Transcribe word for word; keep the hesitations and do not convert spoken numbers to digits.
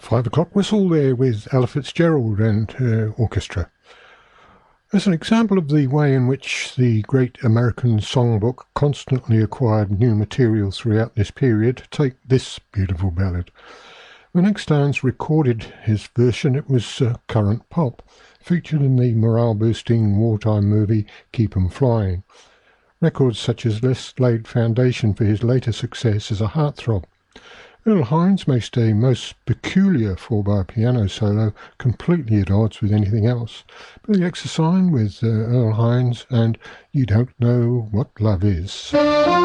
Five o'clock whistle there with Ella Fitzgerald and her orchestra. As an example of the way in which the great American songbook constantly acquired new material throughout this period, take this beautiful ballad. When Ike Starnes recorded his version, it was uh, current pop, featured in the morale-boosting wartime movie Keep 'em Flying. Records such as this laid foundation for his later success as a heartthrob. Earl Hines makes a most peculiar four-bar piano solo, completely at odds with anything else. Billy Eckstine with uh, Earl Hines and You Don't Know What Love Is.